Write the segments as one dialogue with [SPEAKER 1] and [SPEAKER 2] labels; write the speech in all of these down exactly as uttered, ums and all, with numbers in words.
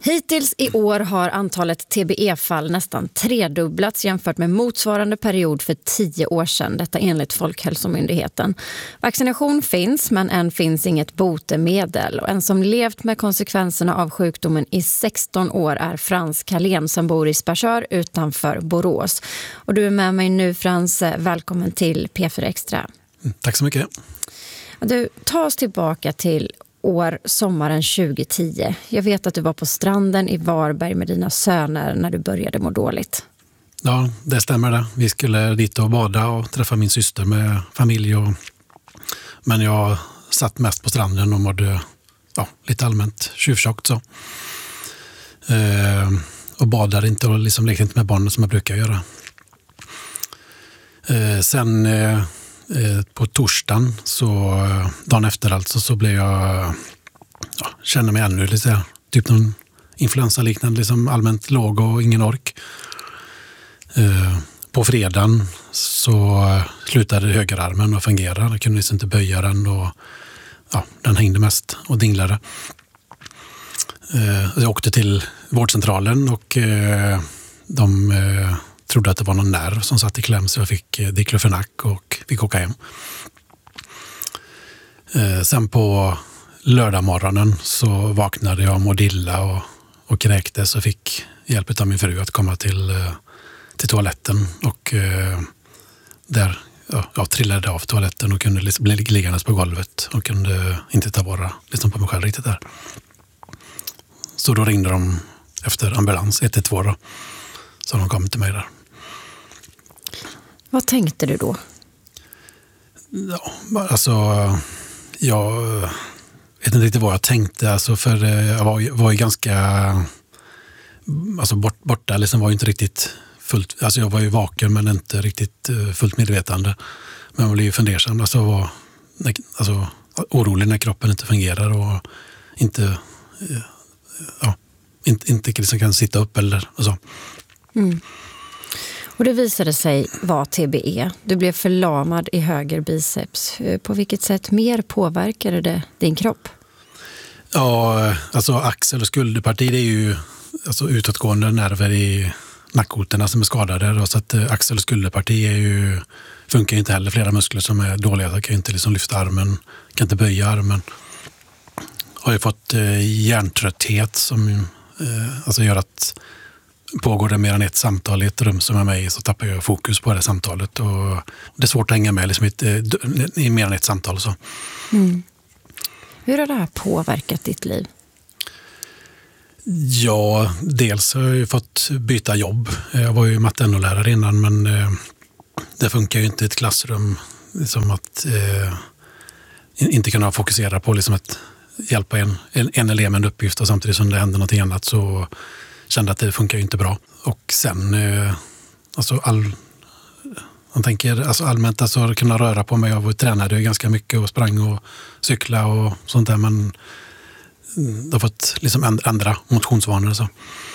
[SPEAKER 1] Hittills i år har antalet T B E-fall nästan tredubblats jämfört med motsvarande period för tio år sedan. Detta enligt Folkhälsomyndigheten. Vaccination finns, men än finns inget botemedel. Och en som levt med konsekvenserna av sjukdomen i sexton år är Frans Kalén som bor i Sparsör utanför Borås. Och du är med mig nu, Frans. Välkommen till P fyra Extra.
[SPEAKER 2] Tack så mycket.
[SPEAKER 1] Du, ta oss tillbaka till år sommaren tjugo tio. Jag vet att du var på stranden i Varberg med dina söner när du började må dåligt.
[SPEAKER 2] Ja, det stämmer det. Vi skulle dit och bada och träffa min syster med familj. Och... Men jag satt mest på stranden och mådde ja, lite allmänt tjuvtjockt så. Eh, och badade inte och liksom lekte inte med barnen som jag brukar göra. Eh, sen... Eh, På torsdagen, så dagen efter alltså, så blev jag, ja, kände mig ännu lite typ någon influensaliknande, liksom allmänt låg och ingen ork. Eh, på fredagen så slutade högerarmen att fungera. Jag kunde liksom inte böja den och ja, den hängde mest och dinglade. Eh, jag åkte till vårdcentralen och eh, de eh, trodde att det var någon nerv som satt i kläm, så jag fick diklofenak och fick åka hem. Eh, sen på lördagmorgonen så vaknade jag och illa och, och kräktes och fick hjälp av min fru att komma till, eh, till toaletten. Och eh, där ja, jag trillade av toaletten och kunde liksom bli liggandes på golvet och kunde inte ta vara liksom på mig själv riktigt där. Så då ringde de efter ambulans ett ett två då. Så de kom till mig där.
[SPEAKER 1] Vad tänkte du då?
[SPEAKER 2] Ja, alltså jag vet inte riktigt vad jag tänkte, alltså, för jag var, var ju ganska alltså bort, borta, liksom var ju inte riktigt fullt, alltså jag var ju vaken men inte riktigt fullt medvetande. Men jag blev ju fundersam, alltså, var, alltså orolig när kroppen inte fungerar och inte ja, inte, inte liksom kan sitta upp eller och så.
[SPEAKER 1] Mm. Och det visade sig vara T B E. Du blev förlamad i höger biceps. På vilket sätt mer påverkade det din kropp?
[SPEAKER 2] Ja, alltså axel- och skulderparti, det är ju alltså utåtgående nerver i nackkotorna som är skadade. Så att axel- och skulderparti är ju, funkar ju inte heller. Flera muskler som är dåliga. Jag kan inte liksom lyfta armen, kan inte böja armen. Jag har ju fått eh, hjärntrötthet som eh, alltså gör att pågår det mer än ett samtal i ett rum som är mig, så tappar jag fokus på det samtalet. Och det är svårt att hänga med liksom, i, i mer än ett samtal. Så.
[SPEAKER 1] Mm. Hur har det här påverkat ditt liv?
[SPEAKER 2] Ja, dels har jag ju fått byta jobb. Jag var ju matte-N O-lärare innan, men eh, det funkar ju inte i ett klassrum. Liksom att eh, inte kunna fokusera på liksom att hjälpa en, en, en elev med en uppgift och samtidigt som det händer något annat, så kände att det funkar ju inte bra. Och sen eh, alltså all man tänker alltså allmänt alltså att kunna röra på mig. Jag tränade ju ganska mycket och sprang och cykla och sånt där, men det har fått liksom ändra motionsvanor så.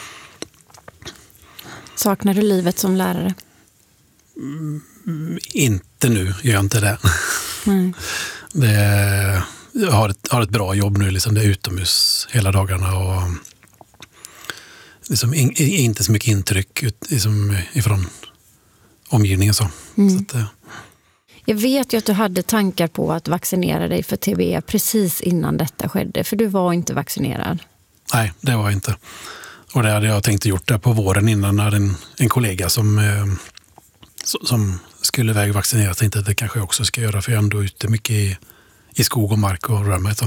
[SPEAKER 1] Saknar du livet som lärare?
[SPEAKER 2] Mm, inte nu, gör jag inte det.
[SPEAKER 1] Mm.
[SPEAKER 2] det jag har ett, har ett bra jobb nu, liksom det är utomhus hela dagarna och liksom in, inte så mycket intryck ut, liksom ifrån omgivningen. Så.
[SPEAKER 1] Mm.
[SPEAKER 2] Så att,
[SPEAKER 1] jag vet ju att du hade tankar på att vaccinera dig för T B E precis innan detta skedde, för du var inte vaccinerad.
[SPEAKER 2] Nej, det var jag inte. Och det hade jag tänkt gjort det på våren innan, när en, en kollega som, eh, som skulle iväg vaccinera tänkte att det kanske jag också ska göra, för jag är ändå ute mycket i, i skog och mark och rör mig. Så.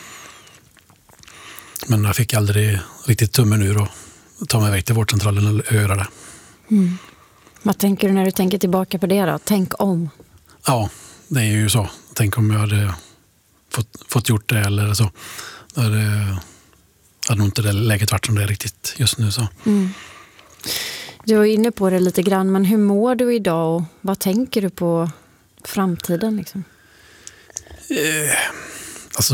[SPEAKER 2] Men jag fick aldrig riktigt tummen ur och ta mig iväg till vårdcentralen och göra det. Mm.
[SPEAKER 1] Vad tänker du när du tänker tillbaka på det då? Tänk om.
[SPEAKER 2] Ja, det är ju så. Tänk om jag hade fått, fått gjort det eller så. Då hade, hade nog inte det läget varit som det är riktigt just nu. Så.
[SPEAKER 1] Mm. Du var inne på det lite grann, men hur mår du idag och vad tänker du på framtiden? Liksom?
[SPEAKER 2] Eh, alltså,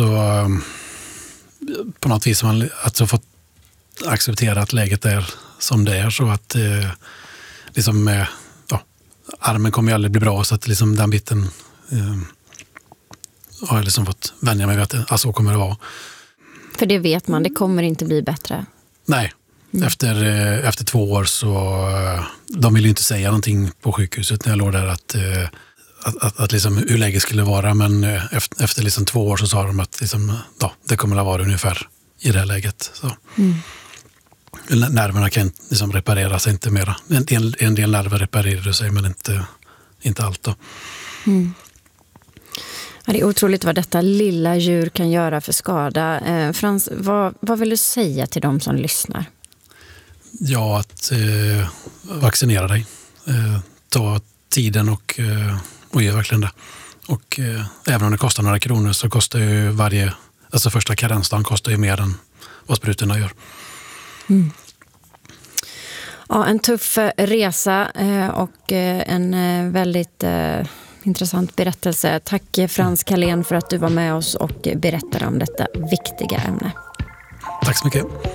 [SPEAKER 2] på något vis har man alltså fått acceptera att läget är som det är, så att eh, liksom, eh, ja, armen kommer ju aldrig bli bra, så att liksom den biten eh, har jag liksom fått vänja mig vid att alltså, så kommer det vara.
[SPEAKER 1] För det vet man, det kommer inte bli bättre.
[SPEAKER 2] Nej, mm. efter, efter två år så de ville inte säga någonting på sjukhuset när jag låg där att, att, att, att liksom hur läget skulle vara. Men efter, efter liksom två år så sa de att liksom, ja, det kommer att vara ungefär i det här läget. Så. Mm. Nerverna kan liksom reparera sig inte mera. En del, en del nerver reparerar sig men inte, inte allt då. Mm.
[SPEAKER 1] Ja, det är otroligt vad detta lilla djur kan göra för skada. Eh, Frans, vad, vad vill du säga till de som lyssnar?
[SPEAKER 2] Ja, att eh, vaccinera dig. Eh, ta tiden och, eh, och gör verkligen det. Och eh, även om det kostar några kronor så kostar ju varje, alltså första karensdagen kostar ju mer än vad sprutorna gör. Mm.
[SPEAKER 1] Ja, en tuff resa eh, och eh, en eh, väldigt eh, intressant berättelse. Tack Frans Carlén för att du var med oss och berättade om detta viktiga ämne.
[SPEAKER 2] Tack så mycket.